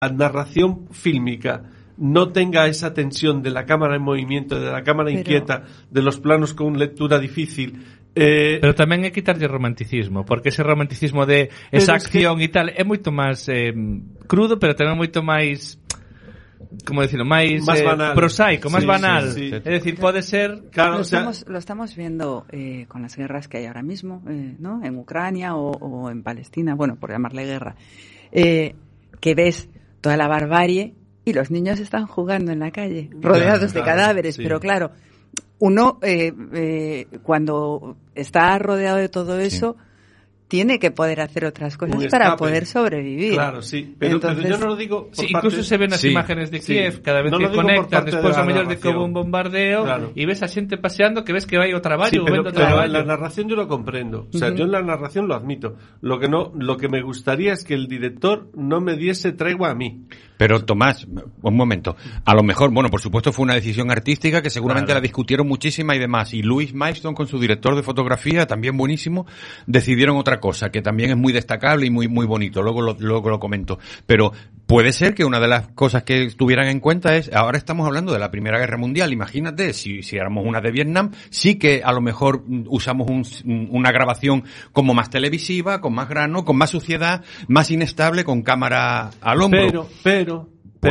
narración fílmica no tenga esa tensión de la cámara en movimiento, de la cámara inquieta, de los planos con lectura difícil. Pero tamén é quitarlle romanticismo, porque ese romanticismo de esa acción e tal é moito máis crudo, pero tamén moito máis, como decirlo, máis prosaico, máis banal. Sí. É decir, pode ser... Claro, lo estamos viendo con las guerras que hay ahora mismo, ¿no? En Ucrania o en Palestina, bueno, por llamarle guerra, que ves toda la barbarie y los niños están jugando en la calle, rodeados de cadáveres, pero claro, uno cuando está rodeado de todo eso tiene que poder hacer otras cosas para poder sobrevivir. Claro, sí, pero yo no lo digo por incluso se ven las imágenes de Kiev cada vez que conectan, despois a mellor de que hubo un bombardeo, y ves a xente paseando que ves que vai ao traballo, pero la narración yo lo comprendo, o sea, yo en la narración lo admito. Lo que me gustaría es que el director no me diese tregua a mí. Pero Tomás, un momento, a lo mejor, bueno, por supuesto fue una decisión artística que seguramente la discutieron muchísima y demás, y Louis Milestone con su director de fotografía, también buenísimo, decidieron otra cosa, que también es muy destacable y muy bonito, luego lo comento, pero puede ser que una de las cosas que tuvieran en cuenta es, ahora estamos hablando de la Primera Guerra Mundial, imagínate, si éramos una de Vietnam, sí que a lo mejor usamos una grabación como más televisiva, con más grano, con más suciedad, más inestable, con cámara al hombro. Pero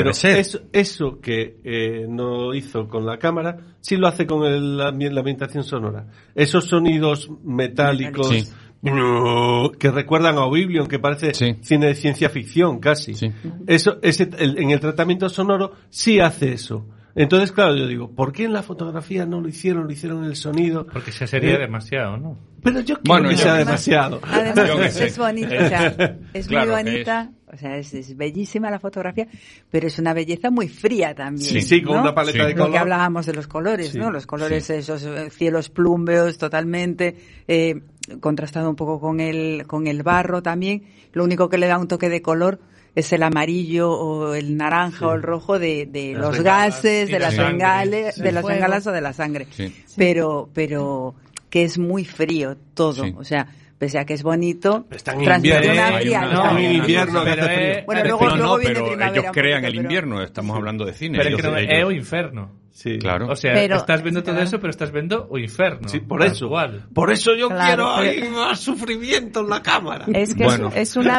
eso que no hizo con la cámara, sí lo hace con la ambientación sonora. Esos sonidos metálicos... Sí. Que recuerdan a Oblivion, que parece cine de ciencia ficción casi. Sí. En el tratamiento sonoro sí hace eso. Entonces, claro, yo digo, ¿por qué en la fotografía no lo hicieron en el sonido? Porque ya sería demasiado, ¿no? Pero yo quiero que sea demasiado. Además, es bonito, o sea, es muy bonita, o sea, es bellísima la fotografía, pero es una belleza muy fría también. Sí, con una paleta de color. Porque hablábamos de los colores, ¿no? Los colores, esos cielos plúmbeos totalmente, contrastado un poco con el barro también. Lo único que le da un toque de color es el amarillo o el naranja o el rojo de los gases, de las bengalas, de las bengalas o de la sangre. Sí. Pero que es muy frío todo, o sea, pese a que es bonito, transmite una frialdad. En invierno que hace frío. Bueno, luego viene pero primavera. Ellos crean el invierno, estamos hablando de cine. Pero que é o inferno. Sí, claro. O sea, estás viendo todo eso, pero estás viendo o inferno. Sí, por eso. Igual. Por eso yo quiero más sufrimiento en la cámara. Es que es una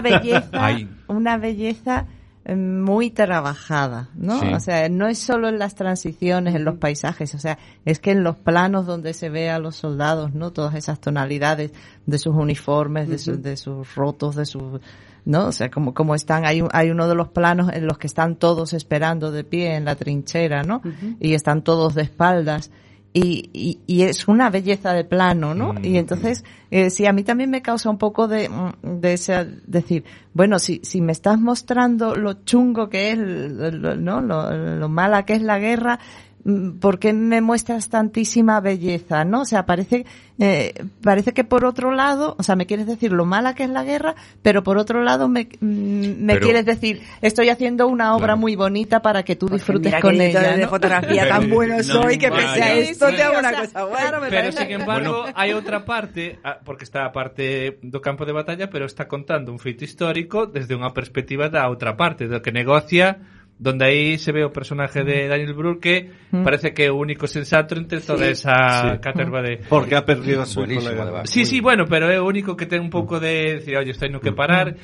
belleza muy trabajada, ¿no? Sí. O sea, no es solo en las transiciones, en los paisajes, o sea, es que en los planos donde se ve a los soldados, ¿no? Todas esas tonalidades de sus uniformes, de sus rotos, de sus, ¿no? O sea, como están, hay uno de los planos en los que están todos esperando de pie en la trinchera, ¿no? Y están todos de espaldas. Y es una belleza de plano, ¿no? Y entonces, sí, a mí también me causa un poco de ese, decir, bueno, si me estás mostrando lo chungo que es, ¿no? Lo mala que es la guerra, ¿por qué me muestras tantísima belleza, no? O sea, parece que por otro lado, o sea, me quieres decir lo mala que es la guerra, pero por otro lado me quieres decir, estoy haciendo una obra muy bonita para que tú disfrutes con ella, ¿no? De fotografía tan bueno soy que pese a esto te hago una cosa buena. Pero sin embargo, hai outra parte, porque está a parte do campo de batalla, pero está contando un feito histórico desde unha perspectiva da outra parte, do que negocia, donde aí se ve o personaje de Daniel Brühl que parece que é o único sensato entre toda esa caterva de... Porque ha perdido a su hijo la guerra. Sí, bueno, pero é o único que ten un pouco de decir, oye, estoy no que parar,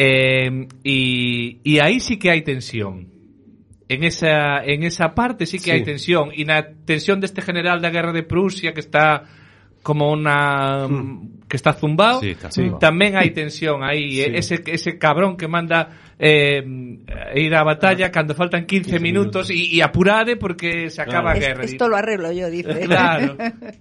e aí sí que hai tensión. En esa parte sí que hai tensión, e na tensión deste general da guerra de Prusia que está como que está zumbado, tamén hai tensión aí, ese cabrón que manda ir á batalla cando faltan 15 minutos e apurade porque se acaba a guerra. Esto lo arreglo yo, dice. Claro.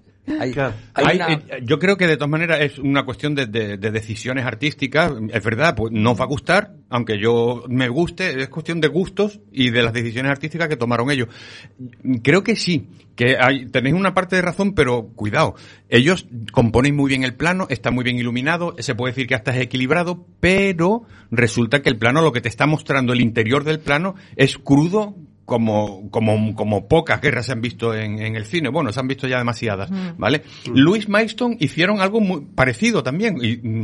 Yo creo que de todas maneras es una cuestión de decisiones artísticas. Es verdad, pues no os va a gustar, aunque yo me guste, es cuestión de gustos y de las decisiones artísticas que tomaron ellos. Creo que sí, que tenéis una parte de razón, pero cuidado, ellos componen muy bien el plano, está muy bien iluminado, se puede decir que hasta es equilibrado, pero resulta que el plano, lo que te está mostrando el interior del plano, es crudo, como pocas guerras se han visto en el cine. Bueno, se han visto ya demasiadas, ¿vale? Louis Milestone hicieron algo muy parecido también. Y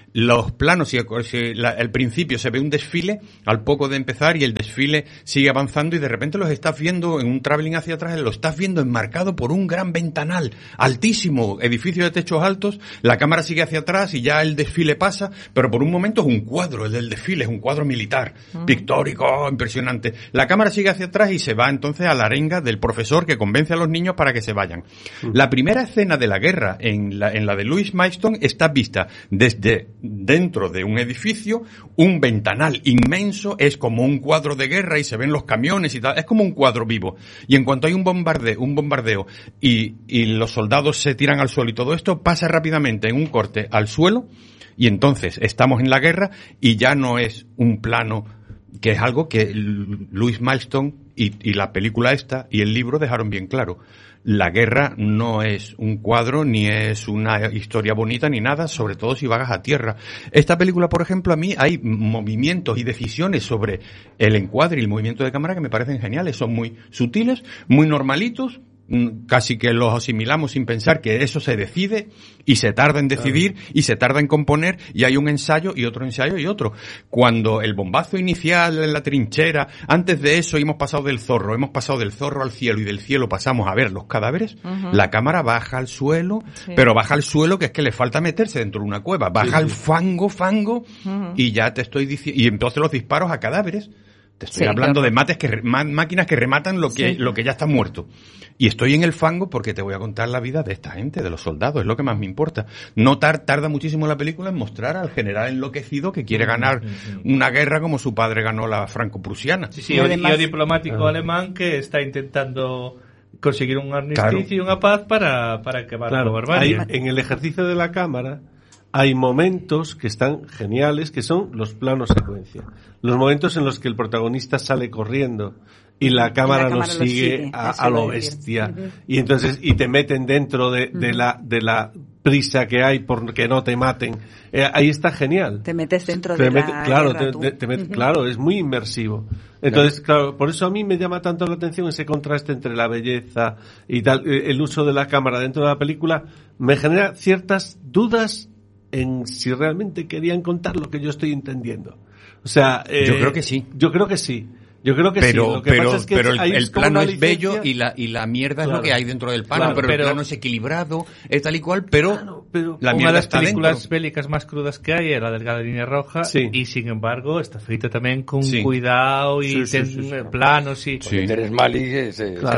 los planos, al principio se ve un desfile al poco de empezar y el desfile sigue avanzando y de repente los estás viendo en un travelling hacia atrás, lo estás viendo enmarcado por un gran ventanal altísimo, edificio de techos altos, la cámara sigue hacia atrás y ya el desfile pasa, pero por un momento es un cuadro, el del desfile, es un cuadro militar, pictórico, impresionante. La cámara sigue hacia atrás y se va entonces a la arenga del profesor que convence a los niños para que se vayan. La primera escena de la guerra en la de Louis Marston está vista desde dentro de un edificio, un ventanal inmenso, es como un cuadro de guerra y se ven los camiones y tal, es como un cuadro vivo. Y en cuanto hay un bombardeo y los soldados se tiran al suelo y todo esto pasa rápidamente en un corte al suelo y entonces estamos en la guerra y ya no es un plano, que es algo que Louis Marston y la película esta y el libro dejaron bien claro. La guerra no es un cuadro, ni es una historia bonita, ni nada, sobre todo si vagas a tierra. Esta película, por ejemplo, a mí hay movimientos y decisiones sobre el encuadre y el movimiento de cámara que me parecen geniales. Son muy sutiles, muy normalitos, casi que los asimilamos sin pensar que eso se decide y se tarda en decidir y se tarda en componer y hay un ensayo y otro ensayo y otro. Cuando el bombazo inicial en la trinchera, antes de eso hemos pasado del zorro al cielo y del cielo pasamos a ver los cadáveres, la cámara baja al suelo, pero baja al suelo que es que le falta meterse dentro de una cueva, baja al fango y ya te estoy diciendo, y entonces los disparos a cadáveres. Te estoy hablando de máquinas que rematan lo que ya está muerto. Y estoy en el fango porque te voy a contar la vida de esta gente, de los soldados, es lo que más me importa. No tarda muchísimo la película en mostrar al general enloquecido que quiere ganar una guerra como su padre ganó la franco-prusiana. Sí, y un diplomático alemán que está intentando conseguir un armisticio y una paz para acabar la barbarie. En el ejercicio de la cámara hay momentos que están geniales, que son los planos secuencia. Los momentos en los que el protagonista sale corriendo y la cámara lo sigue a lo bestia. Y entonces, y te meten dentro de la prisa que hay porque no te maten. Ahí está genial. Te metes dentro de la claro, guerra, claro, es muy inmersivo. Entonces, claro, por eso a mí me llama tanto la atención ese contraste entre la belleza y tal, el uso de la cámara dentro de la película me genera ciertas dudas en si realmente querían contar lo que yo estoy entendiendo. O sea, yo creo que sí. Yo creo que sí. Lo que pasa es que el plano es bello y la mierda es lo que hay dentro del plano, pero el plano es equilibrado, es tal y cual, pero la mierda una de las está películas dentro. Bélicas más crudas que hay era la Delgada Línea Roja y sin embargo está feita también con cuidado y planos y Terence Malick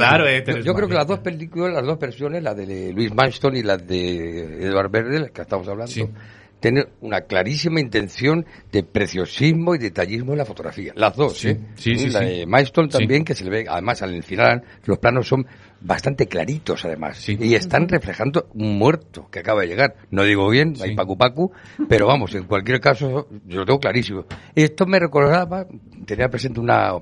yo creo que las dos películas, las dos versiones, la de Louis Marston y la de Edward Berger, de las que estamos hablando, tienen una clarísima intención de preciosismo y detallismo en la fotografía. Las dos, la de Marston también, que se le ve, además al final los planos son bastante claritos además, y están reflejando un muerto que acaba de llegar. No digo bien, hay pacu, pero vamos, en cualquier caso yo lo tengo clarísimo. Esto me recordaba, tenía presente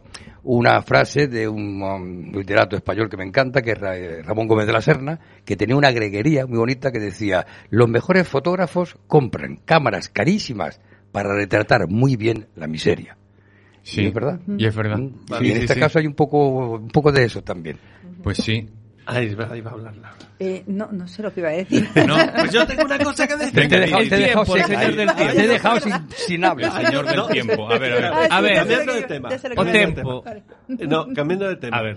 una frase de un literato español que me encanta, que es Ramón Gómez de la Serna, que tenía una greguería muy bonita que decía: los mejores fotógrafos compran cámaras carísimas para retratar muy bien la miseria. Sí, ¿Es verdad? Y es verdad. Y en este caso hay un poco de eso también. Pues sí. Ahí va a hablar Laura. No sé lo que iba a decir. No, pues yo tengo una cosa que decir. Te he dejado sin hablar. Señor del tiempo. A ver. Cambiando de tema. Cambiando de tema. A ver,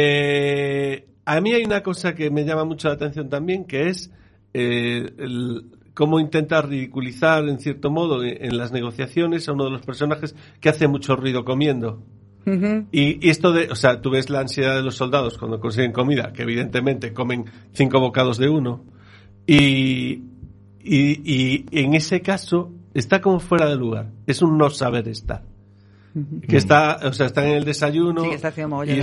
a mí hay una cosa que me llama mucho la atención también, que es cómo intentar ridiculizar, en cierto modo, en las negociaciones a uno de los personajes que hace mucho ruido comiendo. Y esto o sea, tú ves la ansiedad de los soldados cuando consiguen comida, que evidentemente comen 5 bocados de uno, y en ese está como fuera de lugar, es un no saber estar. Que están en el desayuno y está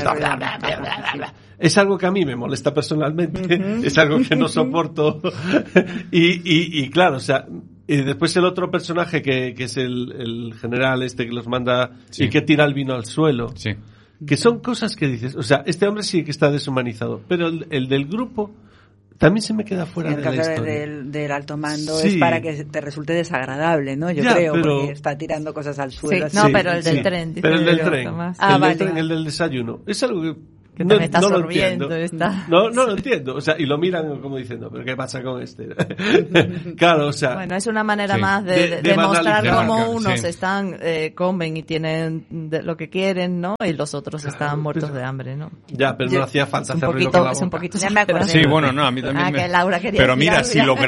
es algo que a mí me molesta personalmente, es algo que no soporto y claro, o sea, y después el otro personaje que es el general que los manda y que tira el vino al suelo, que son cosas que dices, o sea, este hombre sí que está deshumanizado, pero el del grupo también se me queda fuera de la historia. Del alto mando es para que te resulte desagradable, ¿no? Yo creo, porque está tirando cosas al suelo. Pero el del tren. Pero el del tren, el del desayuno. Es algo que Que no, está sorbiendo. No lo entiendo. O sea, y lo miran como diciendo, ¿pero qué pasa con este? Claro, o sea... Bueno, es una manera más de mostrar cómo unos están, comen y tienen lo que quieren, ¿no? Y los otros están muertos de hambre, ¿no? Ya, pero no hacía falta hacer ruido con la boca. Es un poquito... Ya me acuerdo. Sí, bueno, no, a mí también que Laura quería pero mira, decir si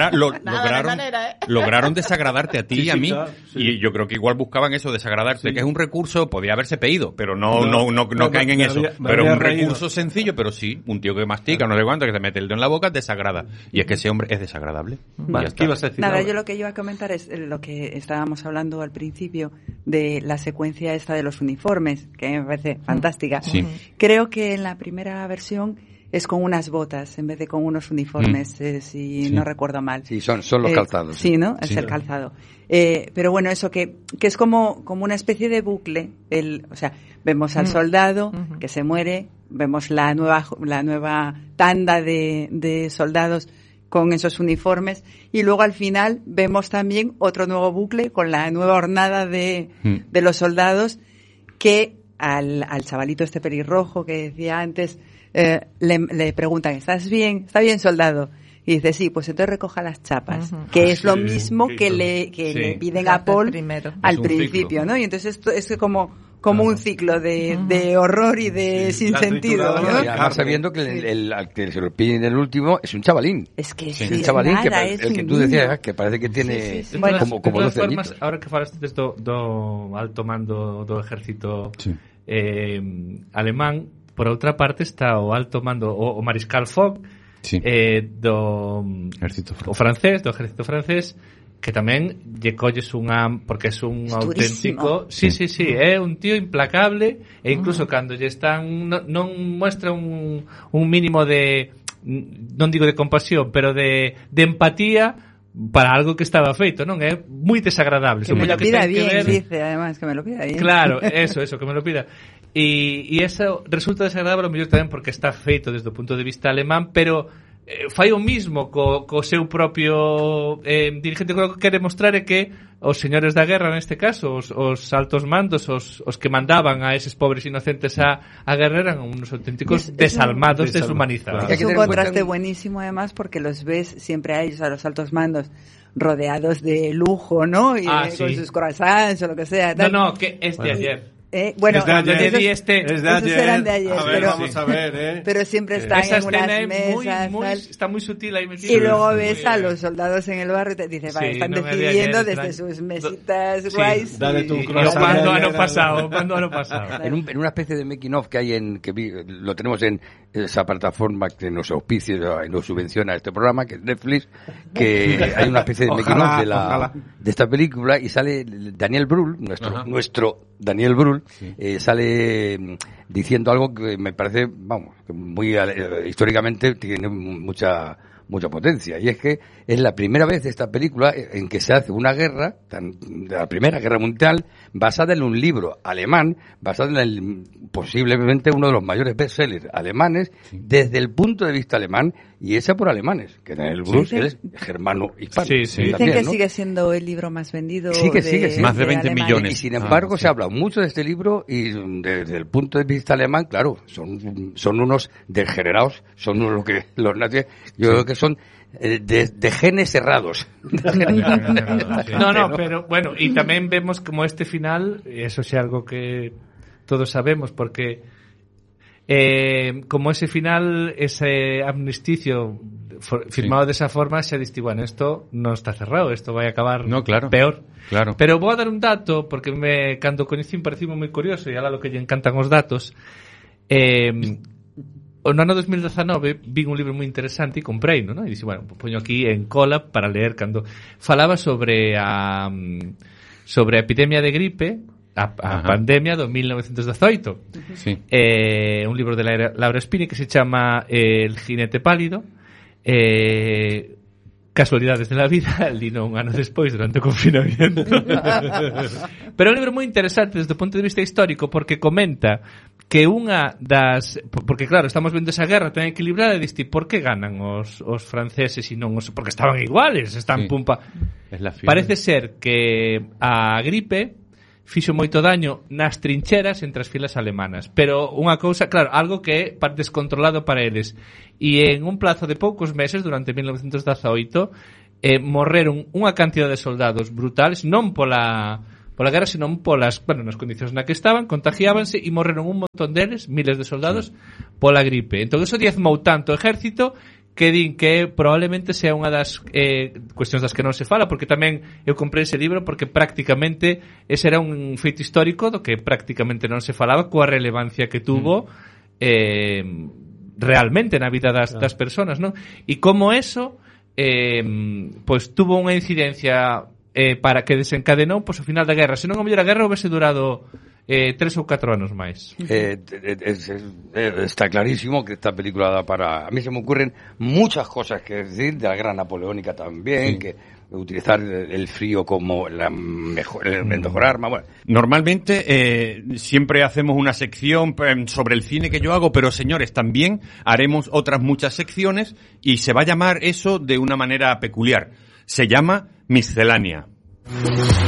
lograron desagradarte a ti y a mí, y yo creo que igual buscaban eso, desagradarte, que es un recurso, podía haberse pedido, pero no caen en eso. Pero un recurso sencillo, pero sí, un tío que mastica, no sé cuánto, que te mete el dedo en la boca, desagrada. Y es que ese hombre es desagradable. Vale, ¿qué ibas a decir? Nada, yo lo que iba a comentar es lo que estábamos hablando al principio de la secuencia esta de los uniformes, que me parece fantástica. Sí. Creo que en la primera versión es con unas botas en vez de con unos uniformes, si no recuerdo mal. Sí, son los calzados. Sí, ¿no? Es el calzado. Pero bueno, eso que es como una especie de bucle. O sea, vemos al soldado que se muere, vemos la nueva tanda de soldados con esos uniformes y luego al final vemos también otro nuevo bucle con la nueva hornada de los soldados que al chavalito este pelirrojo que decía antes le preguntan, ¿está bien, soldado? Y dice, sí, pues entonces recoja las chapas, que es lo mismo que le piden a Paul al principio, ¿no? Y entonces esto es como un ciclo de horror y de sinsentido, ¿no? Y además sabiendo que el que se lo piden en el último es un chavalín. Es que sí, un chavalín el que tú decías que parece que tiene como 12 años. Ahora que falaste do alto mando do ejército alemán, por outra parte está o alto mando o mariscal Fogg do ejército francés, que tamén lle colles porque es un auténtico sí, é un tío implacable e incluso cando lle están non muestra un mínimo de, non digo de compasión, pero de empatía para algo que estaba feito, non? É moi desagradable. Que me lo pida bien, dice, además, que me lo pida bien. Claro, eso, que me lo pida. E eso resulta desagradable, o mellor tamén porque está feito desde o punto de vista alemán, pero fai o mismo co seu propio dirigente. O que quere mostrar é que os señores da guerra, neste caso, os altos mandos, os que mandaban a eses pobres inocentes a guerra, eran unos auténticos desalmados, deshumanizados. Es un contraste buenísimo, además, porque los ves siempre a ellos, a los altos mandos, rodeados de lujo, ¿no? Y con sus croissants o lo que sea. Tal. No, que es de ayer. Bueno, esos eran de ayer, vamos a ver, pero siempre están en unas mesas, está muy sutil ahí metido. Y luego ves a los soldados en el barrio y te dices, vale, están decidiendo desde sus mesitas guays. Dale tu croissant. ¿Cuándo han pasado? En una especie de making of que hay lo tenemos en esa plataforma que nos auspicia y nos subvenciona este programa, que es Netflix, que hay una especie de making of de esta película y sale Daniel Brühl, nuestro Daniel Brühl, sale diciendo algo que me parece, muy históricamente tiene mucha potencia, y es que es la primera vez de esta película en que se hace una guerra, de la Primera Guerra Mundial, basada en un libro alemán, basado en posiblemente uno de los mayores bestsellers alemanes, desde el punto de vista alemán, y hecha por alemanes, que Daniel Brühl es germano hispano. Dicen que sigue siendo el libro más vendido. Sigue. Más de 20 millones. Y sin embargo se habla mucho de este libro, y desde el punto de vista alemán, claro, son unos degenerados, son unos los nazis, yo creo que son de genes cerrados. No, pero bueno, y tamén vemos como este final, eso é algo que todos sabemos, porque como ese final, ese amnisticio firmado de esa forma, se diste, bueno, esto non está cerrado, esto vai acabar peor. Claro. Pero vou a dar un dato, porque cando coñecín parecime moi curioso, e ala lo que lle encantan os datos. No ano 2019 vin un libro moi interesante e comprei, non? E dixo, bueno, poño aquí en cola para leer cando falaba sobre a epidemia de gripe, a pandemia do 1918. Sí. Un libro de Laura Spini que se chama El jinete pálido. Casualidades de la vida, lino un ano despois durante o confinamiento. Pero é un libro moi interesante desde o punto de vista histórico, porque comenta que porque claro, estamos vendo esa guerra tan equilibrada, e diste, por que ganan os franceses e non porque estaban iguales, están pumpa. Parece ser que a gripe fixo moito daño nas trincheras entre as filas alemanas. Pero unha cousa, claro, algo que é descontrolado para eles. E en un plazo de poucos meses, durante 1918, morreron unha cantidad de soldados brutales, non pola guerra, senón nas condicións na que estaban, contagiábanse e morreron un montón deles, miles de soldados, pola gripe. Entón, eso diezmou tanto o exército que din que probablemente sea unha das cuestións das que non se fala, porque tamén eu comprei ese libro porque prácticamente ese era un feito histórico do que prácticamente non se falaba coa relevancia que tuvo realmente na vida das personas, non? E como eso pois tuvo unha incidencia para que desencadenou pois o final da guerra. Senón, a mellor a guerra houvese durado 3 ou 4 anos máis. Está clarísimo que esta película da para... A mí se me ocurren muchas cosas que decir, de la guerra napoleónica también, que utilizar el frío como el mejor arma. Bueno. Normalmente siempre hacemos una sección sobre el cine que yo hago, pero señores, también haremos otras muchas secciones y se va a llamar eso de una manera peculiar. Se llama miscelánea.